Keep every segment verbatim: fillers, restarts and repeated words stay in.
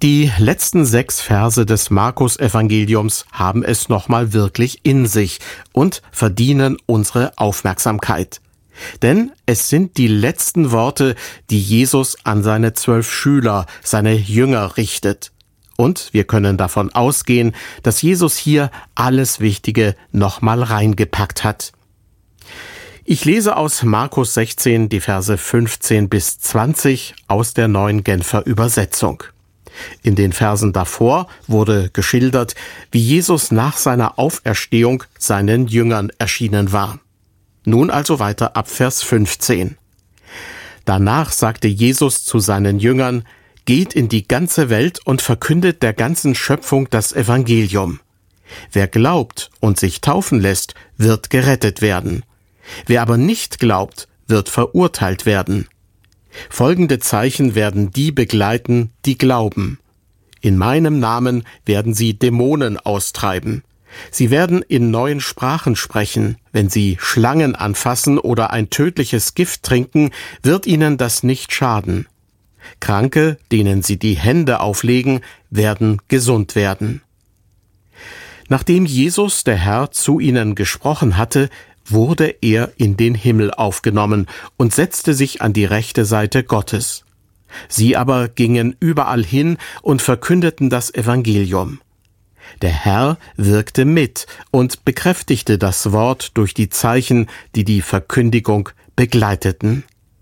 Die letzten sechs Verse des Markus-Evangeliums haben es nochmal wirklich in sich und verdienen unsere Aufmerksamkeit. Denn es sind die letzten Worte, die Jesus an seine zwölf Schüler, seine Jünger richtet. Und wir können davon ausgehen, dass Jesus hier alles Wichtige nochmal reingepackt hat. Ich lese aus Markus sechzehn die Verse fünfzehn bis zwanzig aus der Neuen Genfer Übersetzung. In den Versen davor wurde geschildert, wie Jesus nach seiner Auferstehung seinen Jüngern erschienen war. Nun also weiter ab Vers fünfzehn. Danach sagte Jesus zu seinen Jüngern: Geht in die ganze Welt und verkündet der ganzen Schöpfung das Evangelium. Wer glaubt und sich taufen lässt, wird gerettet werden. Wer aber nicht glaubt, wird verurteilt werden. Folgende Zeichen werden die begleiten, die glauben. In meinem Namen werden sie Dämonen austreiben. Sie werden in neuen Sprachen sprechen. Wenn sie Schlangen anfassen oder ein tödliches Gift trinken, wird ihnen das nicht schaden. Kranke, denen sie die Hände auflegen, werden gesund werden. Nachdem Jesus, der Herr, zu ihnen gesprochen hatte, wurde er in den Himmel aufgenommen und setzte sich an die rechte Seite Gottes. Sie aber gingen überall hin und verkündeten das Evangelium. Der Herr wirkte mit und bekräftigte das Wort durch die Zeichen, die die Verkündigung begleiteten.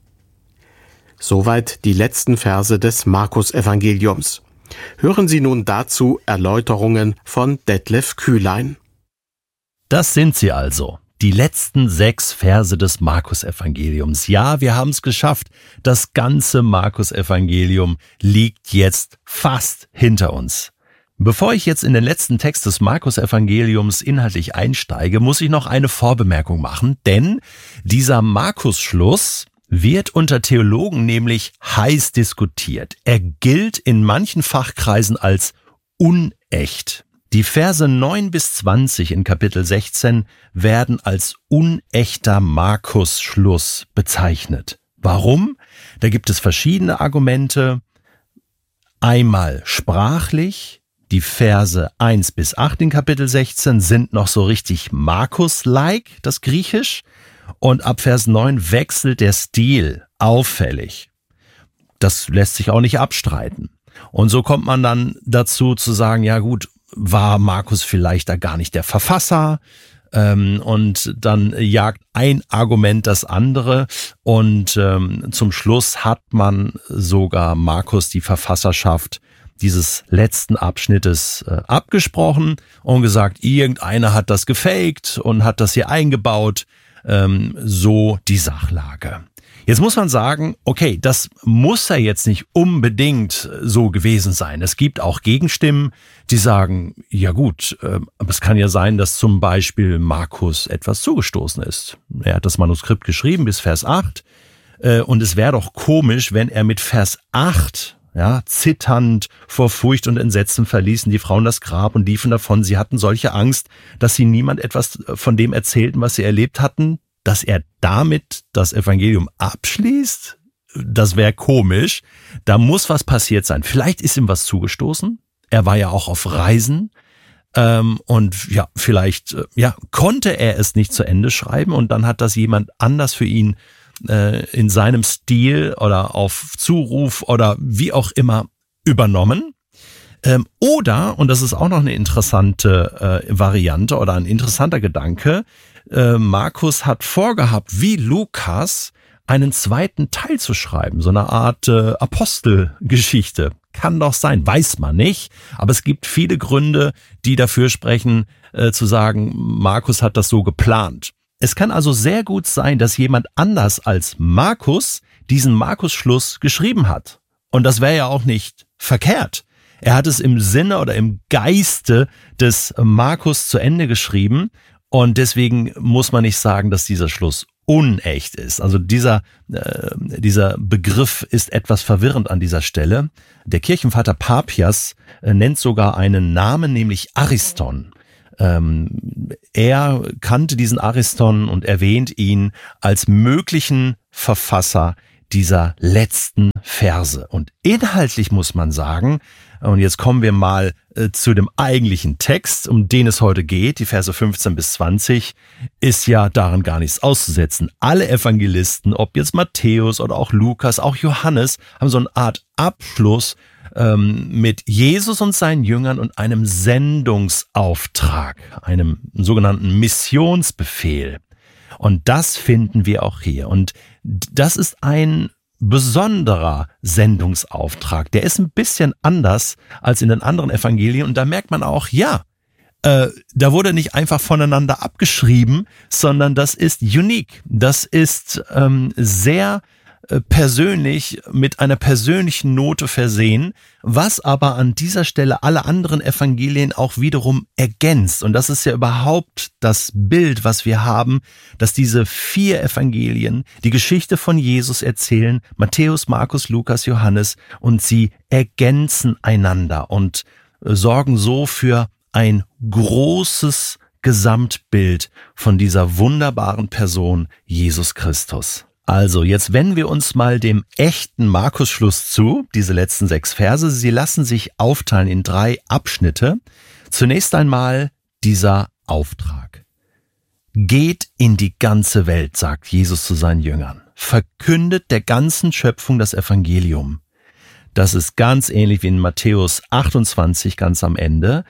Soweit die letzten Verse des Markus-Evangeliums. Hören Sie nun dazu Erläuterungen von Detlef Kühlein. Das sind sie also. Die letzten sechs Verse des Markus-Evangeliums. Ja, wir haben es geschafft. Das ganze Markus-Evangelium liegt jetzt fast hinter uns. Bevor ich jetzt in den letzten Text des Markus-Evangeliums inhaltlich einsteige, muss ich noch eine Vorbemerkung machen, denn dieser Markus-Schluss wird unter Theologen nämlich heiß diskutiert. Er gilt in manchen Fachkreisen als unecht. Die Verse neun bis zwanzig in Kapitel sechzehn werden als unechter Markus-Schluss bezeichnet. Warum? Da gibt es verschiedene Argumente. Einmal sprachlich. Die Verse eins bis acht in Kapitel sechzehn sind noch so richtig Markus-like, das Griechisch. Und ab Vers neun wechselt der Stil auffällig. Das lässt sich auch nicht abstreiten. Und so kommt man dann dazu zu sagen, ja gut, war Markus vielleicht da gar nicht der Verfasser? Ähm, und dann jagt ein Argument das andere und ähm, zum Schluss hat man sogar Markus die Verfasserschaft dieses letzten Abschnittes äh, abgesprochen und gesagt, irgendeiner hat das gefaked und hat das hier eingebaut, ähm, so die Sachlage. Jetzt muss man sagen, okay, das muss ja jetzt nicht unbedingt so gewesen sein. Es gibt auch Gegenstimmen, die sagen, ja gut, äh, aber es kann ja sein, dass zum Beispiel Markus etwas zugestoßen ist. Er hat das Manuskript geschrieben bis Vers acht äh, und es wäre doch komisch, wenn er mit Vers acht, ja, zitternd vor Furcht und Entsetzen verließen die Frauen das Grab und liefen davon. Sie hatten solche Angst, dass sie niemand etwas von dem erzählten, was sie erlebt hatten, dass er damit das Evangelium abschließt. Das wäre komisch. Da muss was passiert sein. Vielleicht ist ihm was zugestoßen. Er war ja auch auf Reisen. Ähm, und ja, vielleicht äh, ja, konnte er es nicht zu Ende schreiben und dann hat das jemand anders für ihn äh, in seinem Stil oder auf Zuruf oder wie auch immer übernommen. Ähm, oder, und das ist auch noch eine interessante äh, Variante oder ein interessanter Gedanke, äh, Markus hat vorgehabt, wie Lukas einen zweiten Teil zu schreiben, so eine Art äh, Apostelgeschichte. Kann doch sein, weiß man nicht, aber es gibt viele Gründe, die dafür sprechen, äh, zu sagen, Markus hat das so geplant. Es kann also sehr gut sein, dass jemand anders als Markus diesen Markus-Schluss geschrieben hat. Und das wäre ja auch nicht verkehrt. Er hat es im Sinne oder im Geiste des Markus zu Ende geschrieben und deswegen muss man nicht sagen, dass dieser Schluss unecht ist. Also dieser, äh, dieser Begriff ist etwas verwirrend an dieser Stelle. Der Kirchenvater Papias äh, nennt sogar einen Namen, nämlich Ariston. Ähm, er kannte diesen Ariston und erwähnt ihn als möglichen Verfasser dieser letzten Verse. Und inhaltlich muss man sagen, Und jetzt kommen wir mal äh, zu dem eigentlichen Text, um den es heute geht. Die Verse fünfzehn bis zwanzig ist ja daran gar nichts auszusetzen. Alle Evangelisten, ob jetzt Matthäus oder auch Lukas, auch Johannes, haben so eine Art Abschluss ähm, mit Jesus und seinen Jüngern und einem Sendungsauftrag, einem sogenannten Missionsbefehl. Und das finden wir auch hier. Und das ist ein besonderer Sendungsauftrag. Der ist ein bisschen anders als in den anderen Evangelien. Und da merkt man auch, ja, äh, da wurde nicht einfach voneinander abgeschrieben, sondern das ist unique. Das ist ähm, sehr äh, persönlich, mit einer persönlichen Note versehen, was aber an dieser Stelle alle anderen Evangelien auch wiederum ergänzt. Und das ist ja überhaupt das Bild, was wir haben, dass diese vier Evangelien die Geschichte von Jesus erzählen, Matthäus, Markus, Lukas, Johannes, und sie ergänzen einander und sorgen so für ein großes Gesamtbild von dieser wunderbaren Person Jesus Christus. Also, jetzt wenden wir uns mal dem echten Markus-Schluss zu, diese letzten sechs Verse. Sie lassen sich aufteilen in drei Abschnitte. Zunächst einmal dieser Auftrag. Geht in die ganze Welt, sagt Jesus zu seinen Jüngern. Verkündet der ganzen Schöpfung das Evangelium. Das ist ganz ähnlich wie in Matthäus achtundzwanzig, ganz am Ende,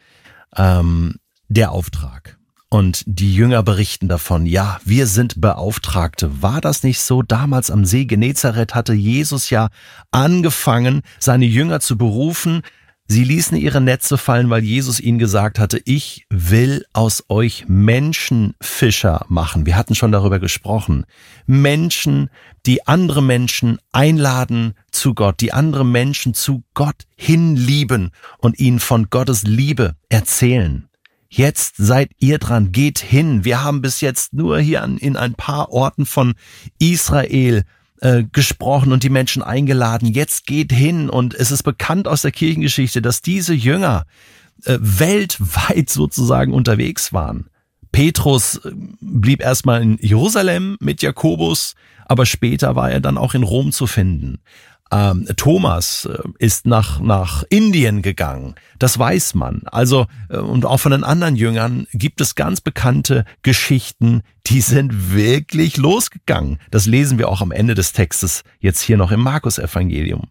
ähm, der Auftrag. Und die Jünger berichten davon, ja, wir sind Beauftragte. War das nicht so? Damals am See Genezareth hatte Jesus ja angefangen, seine Jünger zu berufen. Sie ließen ihre Netze fallen, weil Jesus ihnen gesagt hatte, ich will aus euch Menschenfischer machen. Wir hatten schon darüber gesprochen. Menschen, die andere Menschen einladen zu Gott, die andere Menschen zu Gott hinlieben und ihnen von Gottes Liebe erzählen. Jetzt seid ihr dran, geht hin. Wir haben bis jetzt nur hier an, in ein paar Orten von Israel äh, gesprochen und die Menschen eingeladen. Jetzt geht hin, und es ist bekannt aus der Kirchengeschichte, dass diese Jünger äh, weltweit sozusagen unterwegs waren. Petrus äh, blieb erstmal in Jerusalem mit Jakobus, aber später war er dann auch in Rom zu finden. Ähm, Thomas äh, ist nach nach Indien gegangen, das weiß man. Also äh, und auch von den anderen Jüngern gibt es ganz bekannte Geschichten, die sind wirklich losgegangen. Das lesen wir auch am Ende des Textes jetzt hier noch im Markus-Evangelium.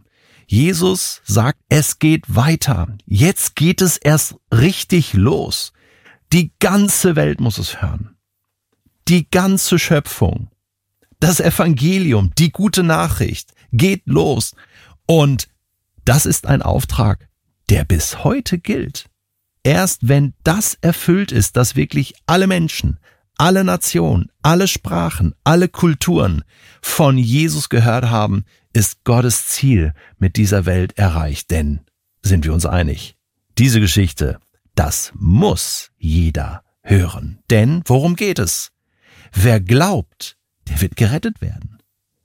Jesus sagt, es geht weiter. Jetzt geht es erst richtig los. Die ganze Welt muss es hören. Die ganze Schöpfung. Das Evangelium, die gute Nachricht, geht los. Und das ist ein Auftrag, der bis heute gilt. Erst wenn das erfüllt ist, dass wirklich alle Menschen, alle Nationen, alle Sprachen, alle Kulturen von Jesus gehört haben, ist Gottes Ziel mit dieser Welt erreicht. Denn, sind wir uns einig, diese Geschichte, das muss jeder hören. Denn worum geht es? Wer glaubt, der wird gerettet werden.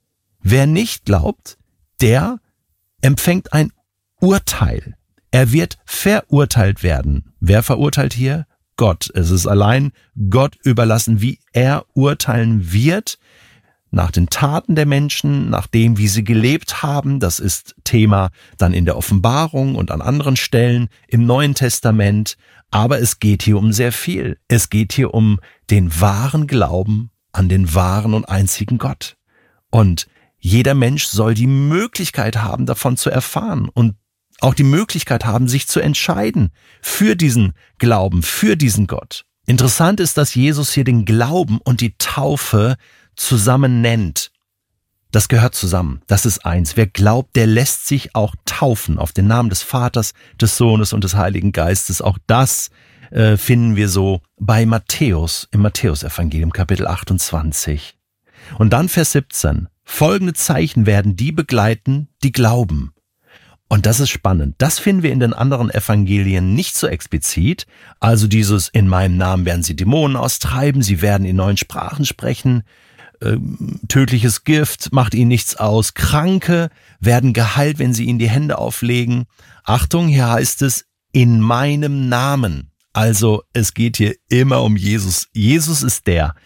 Wer nicht glaubt, der empfängt ein Urteil. Er wird verurteilt werden. Wer verurteilt hier? Gott. Es ist allein Gott überlassen, wie er urteilen wird, nach den Taten der Menschen, nach dem, wie sie gelebt haben. Das ist Thema dann in der Offenbarung und an anderen Stellen im Neuen Testament. Aber es geht hier um sehr viel. Es geht hier um den wahren Glauben an den wahren und einzigen Gott. Und jeder Mensch soll die Möglichkeit haben, davon zu erfahren und auch die Möglichkeit haben, sich zu entscheiden für diesen Glauben, für diesen Gott. Interessant ist, dass Jesus hier den Glauben und die Taufe zusammen nennt. Das gehört zusammen. Das ist eins. Wer glaubt, der lässt sich auch taufen auf den Namen des Vaters, des Sohnes und des Heiligen Geistes. Auch das äh, finden wir so bei Matthäus, im Matthäusevangelium Kapitel achtundzwanzig. Und dann Vers siebzehn. Folgende Zeichen werden die begleiten, die glauben. Und das ist spannend. Das finden wir in den anderen Evangelien nicht so explizit. Also dieses, in meinem Namen werden sie Dämonen austreiben, sie werden in neuen Sprachen sprechen, äh, tödliches Gift macht ihnen nichts aus, Kranke werden geheilt, wenn sie ihnen die Hände auflegen. Achtung, hier heißt es, in meinem Namen. Also es geht hier immer um Jesus. Jesus ist der,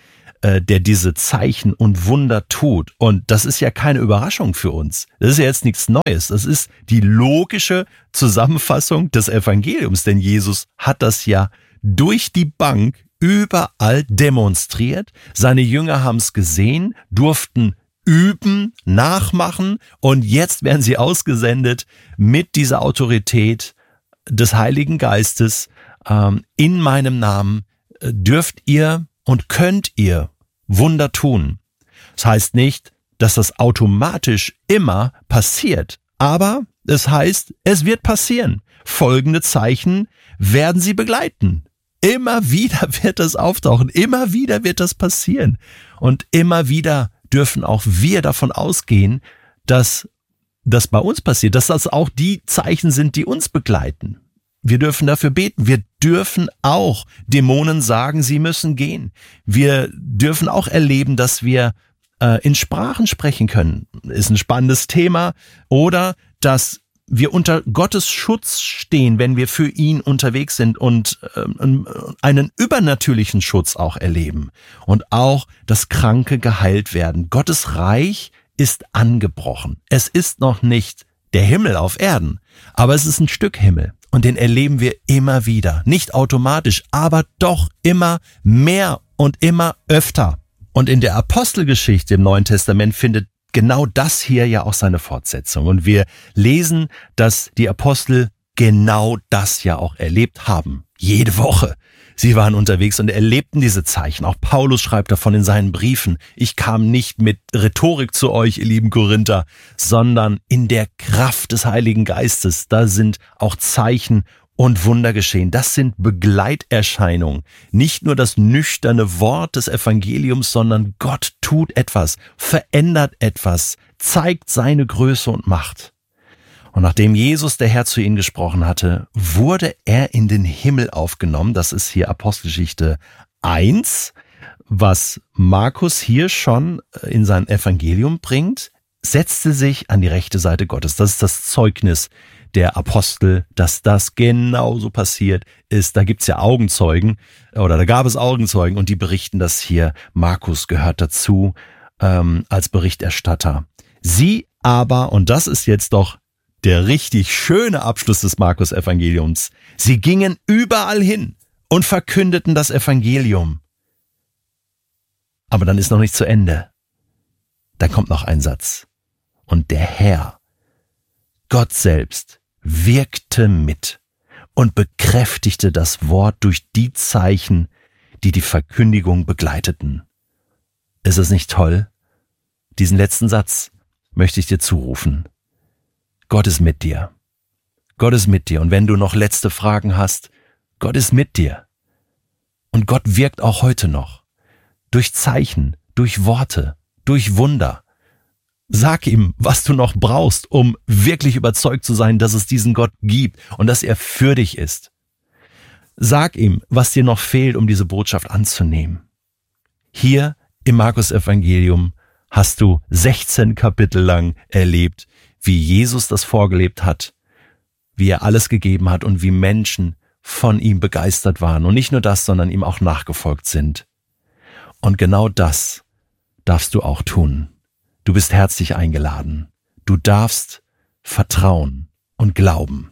der diese Zeichen und Wunder tut. Und das ist ja keine Überraschung für uns. Das ist ja jetzt nichts Neues. Das ist die logische Zusammenfassung des Evangeliums, denn Jesus hat das ja durch die Bank überall demonstriert. Seine Jünger haben es gesehen, durften üben, nachmachen und jetzt werden sie ausgesendet mit dieser Autorität des Heiligen Geistes. Ähm, in meinem Namen äh, dürft ihr und könnt ihr Wunder tun. Das heißt nicht, dass das automatisch immer passiert, aber es heißt, es wird passieren. Folgende Zeichen werden sie begleiten. Immer wieder wird das auftauchen, immer wieder wird das passieren und immer wieder dürfen auch wir davon ausgehen, dass das bei uns passiert, dass das auch die Zeichen sind, die uns begleiten. Wir dürfen dafür beten. Wir dürfen auch Dämonen sagen, sie müssen gehen. Wir dürfen auch erleben, dass wir äh, in Sprachen sprechen können. Ist ein spannendes Thema. Oder dass wir unter Gottes Schutz stehen, wenn wir für ihn unterwegs sind und äh, einen übernatürlichen Schutz auch erleben. Und auch, dass Kranke geheilt werden. Gottes Reich ist angebrochen. Es ist noch nicht der Himmel auf Erden, aber es ist ein Stück Himmel. Und den erleben wir immer wieder. Nicht automatisch, aber doch immer mehr und immer öfter. Und in der Apostelgeschichte im Neuen Testament findet genau das hier ja auch seine Fortsetzung. Und wir lesen, dass die Apostel genau das ja auch erlebt haben. Jede Woche. Sie waren unterwegs und erlebten diese Zeichen. Auch Paulus schreibt davon in seinen Briefen. Ich kam nicht mit Rhetorik zu euch, ihr lieben Korinther, sondern in der Kraft des Heiligen Geistes. Da sind auch Zeichen und Wunder geschehen. Das sind Begleiterscheinungen. Nicht nur das nüchterne Wort des Evangeliums, sondern Gott tut etwas, verändert etwas, zeigt seine Größe und Macht. Und nachdem Jesus, der Herr, zu ihnen gesprochen hatte, wurde er in den Himmel aufgenommen. Das ist hier Apostelgeschichte eins, was Markus hier schon in sein Evangelium bringt, setzte sich an die rechte Seite Gottes. Das ist das Zeugnis der Apostel, dass das genauso passiert ist. Da gibt's ja Augenzeugen, oder da gab es Augenzeugen, und die berichten das hier. Markus gehört dazu ähm, als Berichterstatter. Sie aber, und das ist jetzt doch der richtig schöne Abschluss des Markus-Evangeliums, sie gingen überall hin und verkündeten das Evangelium. Aber dann ist noch nicht zu Ende. Dann kommt noch ein Satz. Und der Herr, Gott selbst, wirkte mit und bekräftigte das Wort durch die Zeichen, die die Verkündigung begleiteten. Ist es nicht toll? Diesen letzten Satz möchte ich dir zurufen. Gott ist mit dir. Gott ist mit dir. Und wenn du noch letzte Fragen hast, Gott ist mit dir. Und Gott wirkt auch heute noch. Durch Zeichen, durch Worte, durch Wunder. Sag ihm, was du noch brauchst, um wirklich überzeugt zu sein, dass es diesen Gott gibt und dass er für dich ist. Sag ihm, was dir noch fehlt, um diese Botschaft anzunehmen. Hier im Markus-Evangelium hast du sechzehn Kapitel lang erlebt, wie Jesus das vorgelebt hat, wie er alles gegeben hat und wie Menschen von ihm begeistert waren. Und nicht nur das, sondern ihm auch nachgefolgt sind. Und genau das darfst du auch tun. Du bist herzlich eingeladen. Du darfst vertrauen und glauben.